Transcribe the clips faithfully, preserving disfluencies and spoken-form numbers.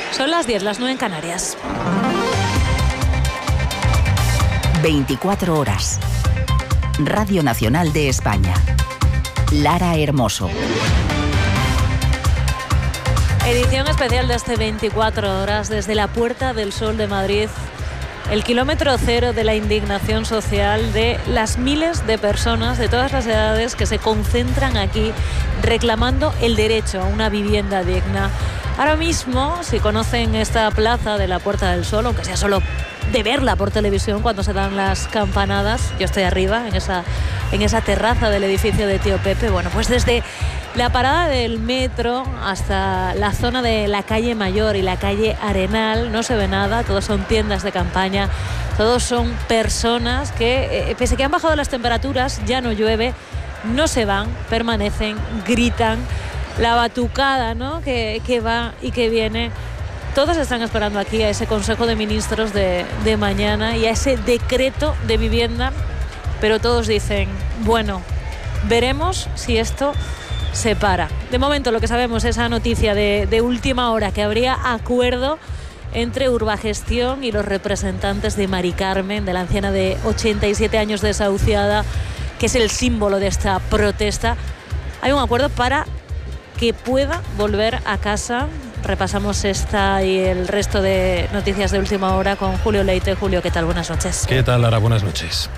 Son las diez, las nueve en Canarias. veinticuatro horas. Radio Nacional de España. Lara Hermoso. Edición especial de este veinticuatro horas desde la Puerta del Sol de Madrid. El kilómetro cero de la indignación social de las miles de personas de todas las edades que se concentran aquí reclamando el derecho a una vivienda digna. Ahora mismo, si conocen esta plaza de la Puerta del Sol, aunque sea solo de verla por televisión cuando se dan las campanadas, yo estoy arriba en esa, en esa terraza del edificio de Tío Pepe, bueno, pues desde la parada del metro hasta la zona de la calle Mayor y la calle Arenal no se ve nada, todos son tiendas de campaña, todos son personas que, eh, pese a que han bajado las temperaturas, ya no llueve, no se van, permanecen, gritan, la batucada, ¿no?, que, que va y que viene. Todos están esperando aquí a ese Consejo de Ministros de, de mañana y a ese decreto de vivienda, pero todos dicen, bueno, veremos si esto se para. De momento lo que sabemos es esa noticia de, de última hora, que habría acuerdo entre Urbagestión y los representantes de Mari Carmen, de la anciana de ochenta y siete años desahuciada, que es el símbolo de esta protesta. Hay un acuerdo para que pueda volver a casa. Repasamos esta y el resto de noticias de última hora con Julio Leite. Julio, ¿qué tal? Buenas noches. ¿Qué tal, Lara? Buenas noches.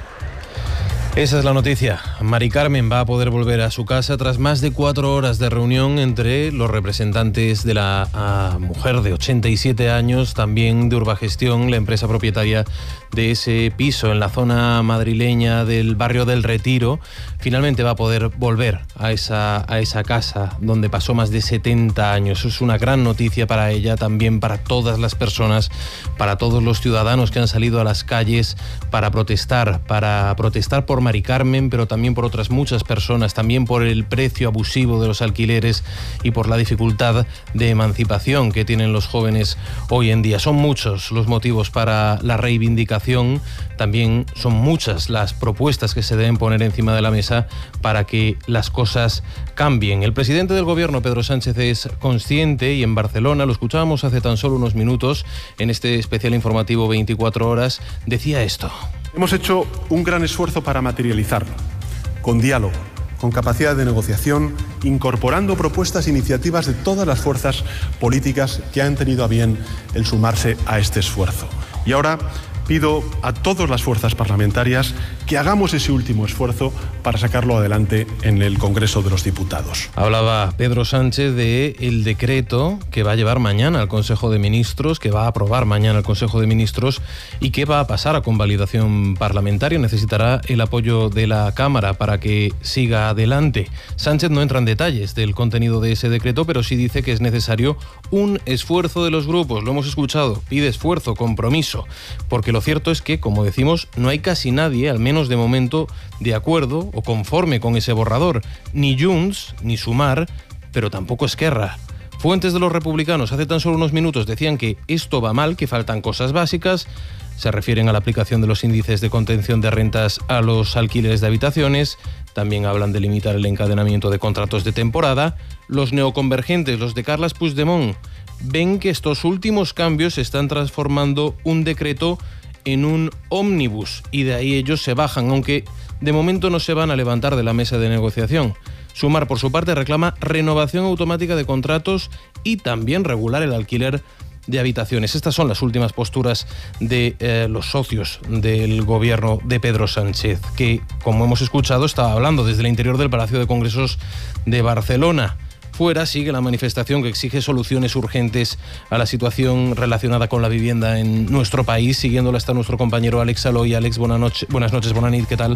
Esa es la noticia. Mari Carmen va a poder volver a su casa tras más de cuatro horas de reunión entre los representantes de la uh, mujer de ochenta y siete años, también de Urbagestión, la empresa propietaria de ese piso en la zona madrileña del barrio del Retiro. Finalmente va a poder volver a esa, a esa casa donde pasó más de setenta años. Es una gran noticia para ella, también para todas las personas, para todos los ciudadanos que han salido a las calles para protestar, para protestar por Mari Carmen, pero también por otras muchas personas, también por el precio abusivo de los alquileres y por la dificultad de emancipación que tienen los jóvenes hoy en día. Son muchos los motivos para la reivindicación, también son muchas las propuestas que se deben poner encima de la mesa para que las cosas cambien. El presidente del gobierno, Pedro Sánchez, es consciente y en Barcelona, lo escuchábamos hace tan solo unos minutos en este especial informativo veinticuatro horas, decía esto. Hemos hecho un gran esfuerzo para materializarlo, con diálogo, con capacidad de negociación, incorporando propuestas e iniciativas de todas las fuerzas políticas que han tenido a bien el sumarse a este esfuerzo. Y ahora pido a todas las fuerzas parlamentarias que hagamos ese último esfuerzo para sacarlo adelante en el Congreso de los Diputados. Hablaba Pedro Sánchez de el decreto que va a llevar mañana al Consejo de Ministros, que va a aprobar mañana el Consejo de Ministros y que va a pasar a convalidación parlamentaria. Necesitará el apoyo de la Cámara para que siga adelante. Sánchez no entra en detalles del contenido de ese decreto, pero sí dice que es necesario un esfuerzo de los grupos. Lo hemos escuchado, pide esfuerzo, compromiso, porque lo cierto es que, como decimos, no hay casi nadie, al menos de momento, de acuerdo o conforme con ese borrador. Ni Junts, ni Sumar, pero tampoco Esquerra. Fuentes de los republicanos hace tan solo unos minutos decían que esto va mal, que faltan cosas básicas. Se refieren a la aplicación de los índices de contención de rentas a los alquileres de habitaciones. También hablan de limitar el encadenamiento de contratos de temporada. Los neoconvergentes, los de Carles Puigdemont, ven que estos últimos cambios están transformando un decreto en un ómnibus y de ahí ellos se bajan, aunque de momento no se van a levantar de la mesa de negociación. Sumar, por su parte, reclama renovación automática de contratos y también regular el alquiler de habitaciones. Estas son las últimas posturas de eh, los socios del gobierno de Pedro Sánchez, que, como hemos escuchado, estaba hablando desde el interior del Palacio de Congresos de Barcelona. Fuera sigue la manifestación que exige soluciones urgentes a la situación relacionada con la vivienda en nuestro país. Siguiéndola está nuestro compañero Alex Aloy. Alex, buenas noches, buenas noches, buenas noches, ¿qué tal?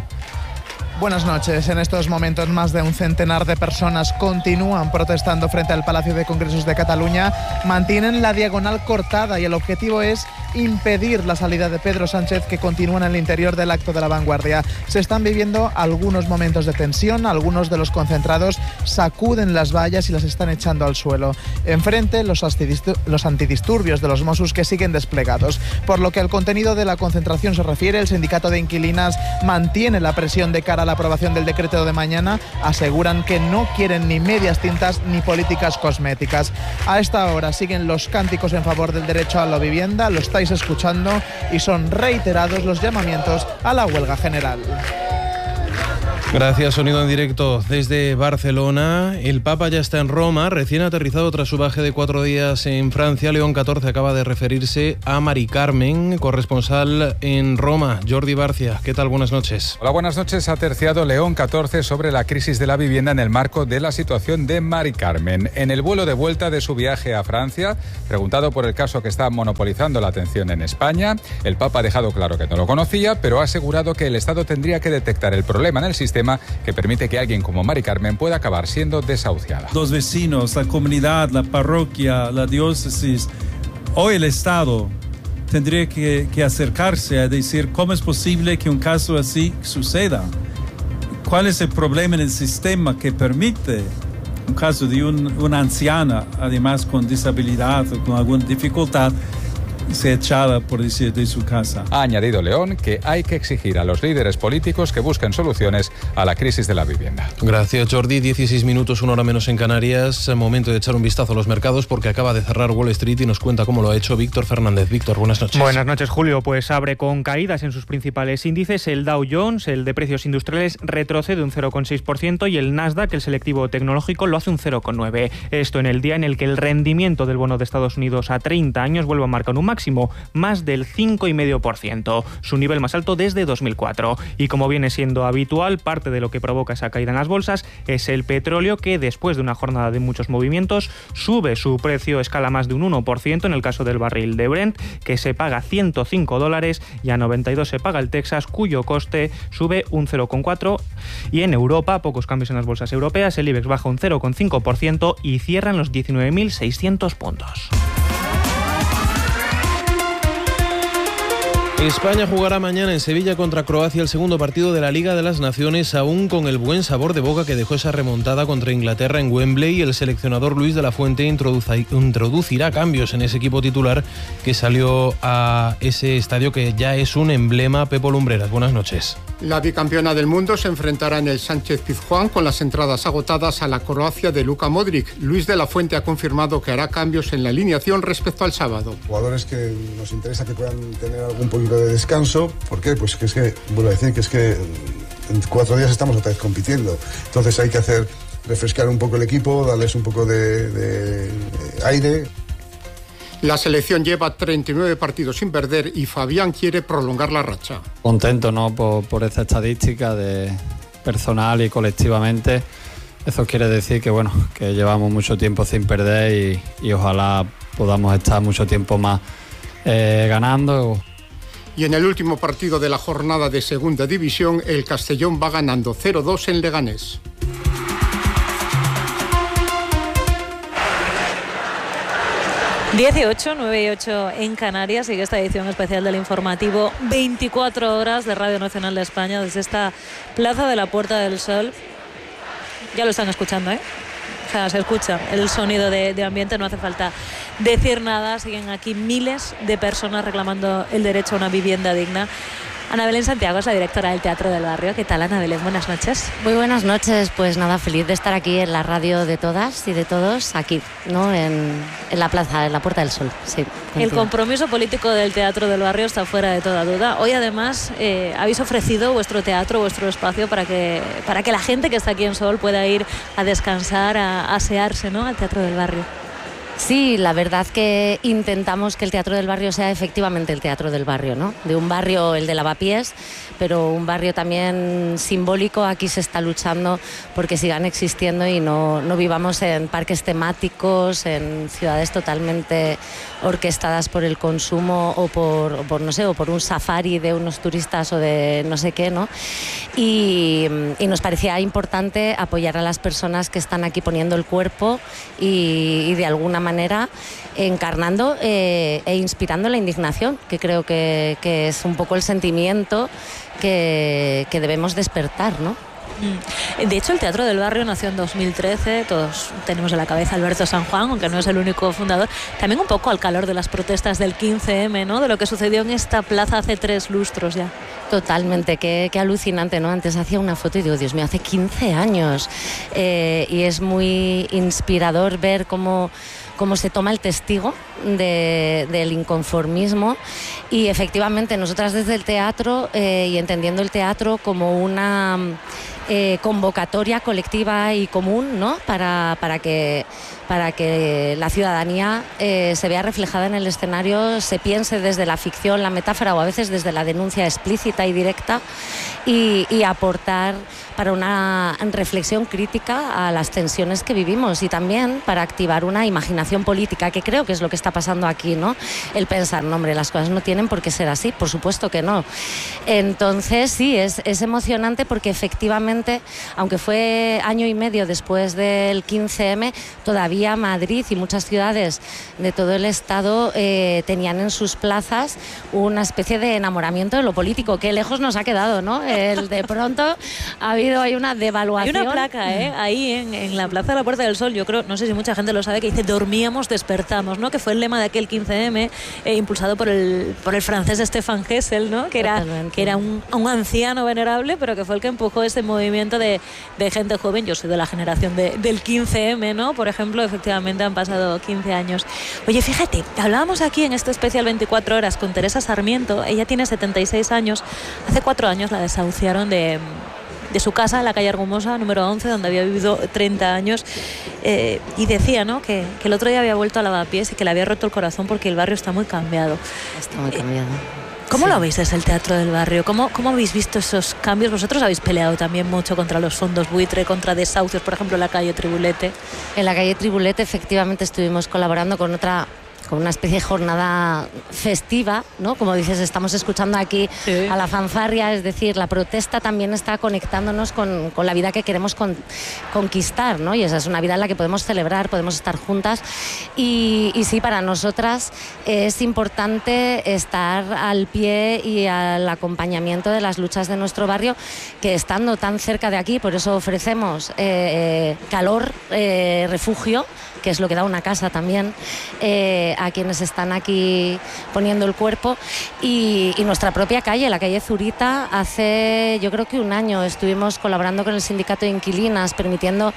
Buenas noches. En estos momentos más de un centenar de personas continúan protestando frente al Palacio de Congresos de Cataluña. Mantienen la diagonal cortada y el objetivo es impedir la salida de Pedro Sánchez, que continúa en el interior del acto de La Vanguardia. Se están viviendo algunos momentos de tensión, algunos de los concentrados sacuden las vallas y las están echando al suelo. Enfrente, los, los antidisturbios de los Mossos, que siguen desplegados. Por lo que al contenido de la concentración se refiere, el sindicato de inquilinas mantiene la presión de cara a la aprobación del decreto de mañana. Aseguran que no quieren ni medias tintas ni políticas cosméticas. A esta hora siguen los cánticos en favor del derecho a la vivienda, lo estáis escuchando, y son reiterados los llamamientos a la huelga general. Gracias, sonido en directo desde Barcelona. El Papa ya está en Roma, recién aterrizado tras su viaje de cuatro días en Francia. León catorce acaba de referirse a Mari Carmen, corresponsal en Roma. Jordi Barcia, ¿qué tal? Buenas noches. Hola, buenas noches. Ha terciado León catorce sobre la crisis de la vivienda en el marco de la situación de Mari Carmen. En el vuelo de vuelta de su viaje a Francia, preguntado por el caso que está monopolizando la atención en España, el Papa ha dejado claro que no lo conocía, pero ha asegurado que el Estado tendría que detectar el problema en el sistema que permite que alguien como Mari Carmen pueda acabar siendo desahuciada. Los vecinos, la comunidad, la parroquia, la diócesis, o el Estado tendría que, que acercarse a decir cómo es posible que un caso así suceda. ¿Cuál es el problema en el sistema que permite un caso de un, una anciana, además con disabilidad o con alguna dificultad, se echada, por decir, de su casa? Ha añadido León que hay que exigir a los líderes políticos que busquen soluciones a la crisis de la vivienda. Gracias, Jordi. dieciséis minutos, una hora menos en Canarias. Momento de echar un vistazo a los mercados porque acaba de cerrar Wall Street y nos cuenta cómo lo ha hecho Víctor Fernández. Víctor, buenas noches. Buenas noches, Julio. Pues abre con caídas en sus principales índices. El Dow Jones, el de precios industriales, retrocede un cero coma seis por ciento y el Nasdaq, el selectivo tecnológico, lo hace un cero coma nueve por ciento. Esto en el día en el que el rendimiento del bono de Estados Unidos a treinta años vuelve a marcar un máximo más del cinco coma cinco por ciento, su nivel más alto desde dos mil cuatro. Y como viene siendo habitual, parte de lo que provoca esa caída en las bolsas es el petróleo, que después de una jornada de muchos movimientos sube su precio, escala más de un uno por ciento en el caso del barril de Brent, que se paga ciento cinco dólares, y a noventa y dos se paga el Texas, cuyo coste sube un cero coma cuatro por ciento. Y en Europa, pocos cambios en las bolsas europeas, el IBEX baja un cero coma cinco por ciento y cierran los diecinueve mil seiscientos puntos. España jugará mañana en Sevilla contra Croacia el segundo partido de la Liga de las Naciones, aún con el buen sabor de boca que dejó esa remontada contra Inglaterra en Wembley. El seleccionador Luis de la Fuente introducirá cambios en ese equipo titular que salió a ese estadio que ya es un emblema. Pepo Lumbreras, buenas noches. La bicampeona del mundo se enfrentará en el Sánchez Pizjuán con las entradas agotadas a la Croacia de Luka Modric. Luis de la Fuente ha confirmado que hará cambios en la alineación respecto al sábado. Jugadores que nos interesa que puedan tener algún poquito de descanso. ¿Por qué? Pues que es que, vuelvo a decir, que es que en cuatro días estamos otra vez compitiendo. Entonces hay que hacer, refrescar un poco el equipo, darles un poco de, de, de aire. La selección lleva treinta y nueve partidos sin perder y Fabián quiere prolongar la racha. Contento, ¿no?, por, por esta estadística de personal y colectivamente. Eso quiere decir que, bueno, que llevamos mucho tiempo sin perder y, y ojalá podamos estar mucho tiempo más eh, ganando. Y en el último partido de la jornada de Segunda División, el Castellón va ganando cero dos en Leganés. dieciocho, nueve y ocho en Canarias. Sigue esta edición especial del informativo veinticuatro horas de Radio Nacional de España desde esta Plaza de la Puerta del Sol. Ya lo están escuchando, ¿eh? O sea, se escucha el sonido de, de ambiente, no hace falta decir nada. Siguen aquí miles de personas reclamando el derecho a una vivienda digna. Ana Belén Santiago es la directora del Teatro del Barrio. ¿Qué tal, Ana Belén? Buenas noches. Muy buenas noches. Pues nada, feliz de estar aquí en la radio de todas y de todos, aquí, ¿no? En, en la plaza, en la Puerta del Sol. Sí, el compromiso político del Teatro del Barrio está fuera de toda duda. Hoy, además, eh, habéis ofrecido vuestro teatro, vuestro espacio para que, para que la gente que está aquí en Sol pueda ir a descansar, a, a asearse, ¿no?, al Teatro del Barrio. Sí, la verdad que intentamos que el Teatro del Barrio sea efectivamente el Teatro del Barrio, ¿no? De un barrio, el de Lavapiés, pero un barrio también simbólico. Aquí se está luchando porque sigan existiendo y no, no vivamos en parques temáticos, en ciudades totalmente orquestadas por el consumo o por, o por no sé, o por un safari de unos turistas o de no sé qué, ¿no? Y, y nos parecía importante apoyar a las personas que están aquí poniendo el cuerpo y, y de alguna manera manera encarnando eh, e inspirando la indignación, que creo que, que es un poco el sentimiento que, que debemos despertar, ¿no? De hecho, el Teatro del Barrio nació en dos mil trece, todos tenemos en la cabeza a Alberto San Juan, aunque no es el único fundador, también un poco al calor de las protestas del quince eme, ¿no? De lo que sucedió en esta plaza hace tres lustros ya. Totalmente, qué, qué alucinante, ¿no? Antes hacía una foto y digo, Dios mío, hace quince años, eh, y es muy inspirador ver cómo cómo se toma el testigo de, del inconformismo, y efectivamente nosotras desde el teatro eh, y entendiendo el teatro como una eh, convocatoria colectiva y común, ¿no? para, para, que, para que la ciudadanía eh, se vea reflejada en el escenario, se piense desde la ficción, la metáfora o a veces desde la denuncia explícita y directa, y, y aportar para una reflexión crítica a las tensiones que vivimos, y también para activar una imaginación política, que creo que es lo que está pasando aquí, ¿no? El pensar, no, hombre, las cosas no tienen por qué ser así, por supuesto que no. Entonces, sí, es, es emocionante porque efectivamente, aunque fue año y medio después del quince eme, todavía Madrid y muchas ciudades de todo el Estado eh, tenían en sus plazas una especie de enamoramiento de lo político, que lejos nos ha quedado, ¿no? El de pronto ha habido hay una devaluación. Hay una placa, ¿eh? Ahí en, en la Plaza de la Puerta del Sol, yo creo, no sé si mucha gente lo sabe, que dice dormíamos, despertamos, ¿no? Que fue el lema de aquel quince eme, eh, impulsado por el, por el francés Stefan Hessel, ¿no? Que era, que era un, un anciano venerable, pero que fue el que empujó ese movimiento de, de gente joven. Yo soy de la generación de, del quince eme, ¿no? Por ejemplo, efectivamente han pasado quince años. Oye, fíjate, hablábamos aquí en este especial veinticuatro horas con Teresa Sarmiento. Ella tiene setenta y seis años. Hace cuatro años la desahuciaron de... de su casa en la calle Argumosa, número once, donde había vivido treinta años, eh, y decía, ¿no? que, que el otro día había vuelto a Lavapiés y que le había roto el corazón porque el barrio está muy cambiado. Está muy cambiado. ¿Cómo sí. lo veis desde el Teatro del Barrio? ¿Cómo, ¿Cómo habéis visto esos cambios? Vosotros habéis peleado también mucho contra los fondos buitre, contra desahucios, por ejemplo, en la calle Tribulete. En la calle Tribulete efectivamente estuvimos colaborando con otra... con una especie de jornada festiva, ¿no? Como dices, estamos escuchando aquí sí. a la fanfarria, es decir, la protesta también está conectándonos con, con la vida que queremos con, conquistar, ¿no? Y esa es una vida en la que podemos celebrar, podemos estar juntas, y, y sí, para nosotras es importante estar al pie y al acompañamiento de las luchas de nuestro barrio, que estando tan cerca de aquí, por eso ofrecemos eh, calor, eh, refugio, que es lo que da una casa también, eh, a quienes están aquí poniendo el cuerpo, y, y nuestra propia calle, la calle Zurita. Hace yo creo que un año estuvimos colaborando con el sindicato de inquilinas, permitiendo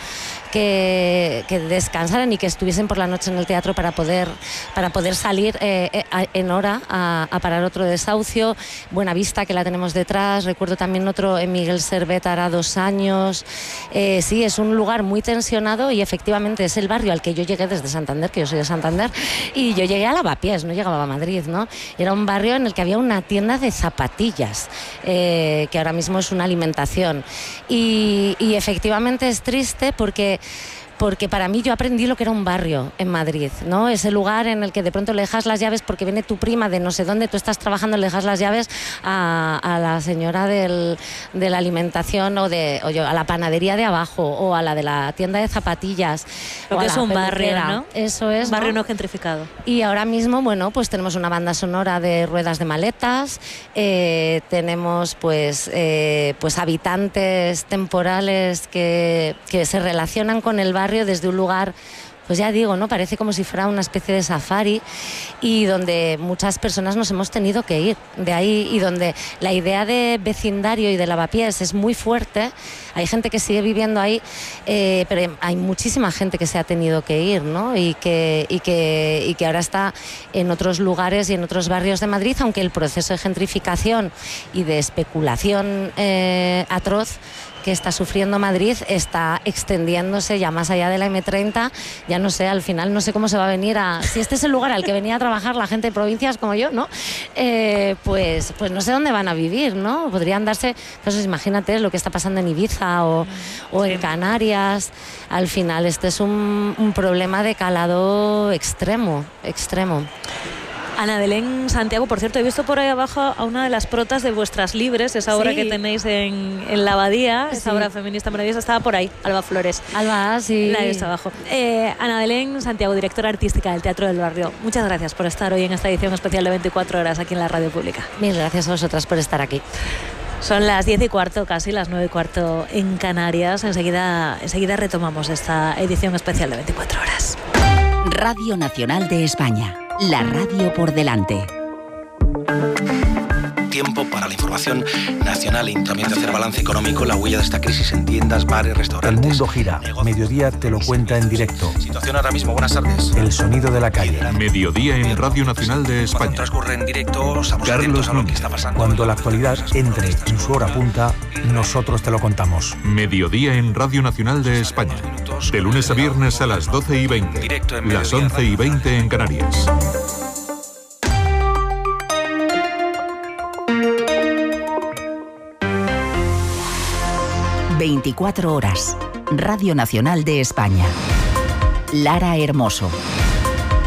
que, que descansaran y que estuviesen por la noche en el teatro para poder, para poder salir eh, en hora a, a parar otro desahucio. Buenavista, que la tenemos detrás, recuerdo también otro en Miguel Servet hará dos años. Eh, sí, es un lugar muy tensionado, y efectivamente es el barrio al que yo llegué desde Santander, que yo soy de Santander, y yo llegué a Lavapiés, no llegaba a Madrid, ¿no? Era un barrio en el que había una tienda de zapatillas, eh, que ahora mismo es una alimentación, y, y efectivamente es triste porque... porque para mí yo aprendí lo que era un barrio en Madrid, ¿no? Ese lugar en el que de pronto le dejas las llaves porque viene tu prima de no sé dónde, tú estás trabajando, le dejas las llaves a, a la señora del, de la alimentación, o, de, o yo, a la panadería de abajo, o a la de la tienda de zapatillas. Lo que es un barrio, ¿no? Eso es, un barrio ¿no? no gentrificado. Y ahora mismo, bueno, pues tenemos una banda sonora de ruedas de maletas, eh, tenemos pues, eh, pues habitantes temporales que, que se relacionan con el barrio desde un lugar, pues ya digo, ¿no? Parece como si fuera una especie de safari, y donde muchas personas nos hemos tenido que ir de ahí, y donde la idea de vecindario y de Lavapiés es muy fuerte. Hay gente que sigue viviendo ahí, eh, pero hay muchísima gente que se ha tenido que ir, ¿no? Y que, y, que, y que ahora está en otros lugares y en otros barrios de Madrid, aunque el proceso de gentrificación y de especulación eh, atroz que está sufriendo Madrid está extendiéndose ya más allá de la eme treinta. Ya no sé, al final no sé cómo se va a venir a... Si este es el lugar al que venía a trabajar la gente de provincias como yo, ¿no? Eh, pues, pues no sé dónde van a vivir, ¿no? Podrían darse... Entonces imagínate lo que está pasando en Ibiza o, o en Canarias. Al final este es un, un problema de calado extremo, extremo. Ana Belén Santiago, por cierto, he visto por ahí abajo a una de las protas de Vuestras Libres, esa obra Sí. que tenéis en, en la Abadía, esa Sí. obra feminista maravillosa, estaba por ahí, Alba Flores. Alba, sí. La he visto abajo. Eh, Ana Belén Santiago, directora artística del Teatro del Barrio, muchas gracias por estar hoy en esta edición especial de veinticuatro horas aquí en la Radio Pública. Mil gracias a vosotras por estar aquí. Son las diez y cuarto, casi las nueve y cuarto en Canarias. Enseguida, enseguida retomamos esta edición especial de veinticuatro horas. Radio Nacional de España, la radio por delante. Tiempo para la información nacional y también de hacer balance económico, la huella de esta crisis en tiendas, bares, restaurantes. El mundo gira. Mediodía te lo cuenta en directo. Situación ahora mismo, buenas tardes. El sonido de la calle. Mediodía en Radio Nacional de España. Cuando transcurre en directo, estamos Carlos atentos a lo que Núñez. está pasando. Cuando la actualidad entre en su hora punta, nosotros te lo contamos. Mediodía en Radio Nacional de España. De lunes a viernes a las doce y veinte. Directo en Las Mediodía once y veinte en Canarias. veinticuatro horas. Radio Nacional de España. Lara Hermoso.